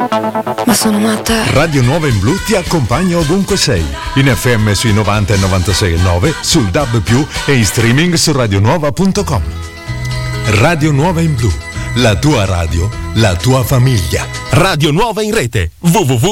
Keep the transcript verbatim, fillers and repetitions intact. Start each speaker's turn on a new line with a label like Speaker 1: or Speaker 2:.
Speaker 1: Ma sono matta.
Speaker 2: Radio Nuova in Blu ti accompagna ovunque sei. In F M sui novanta e novantasei e nove, sul D A B più, e in streaming su radionuova punto com. Radio Nuova in Blu, la tua radio, la tua famiglia.
Speaker 3: Radio Nuova in rete, w w w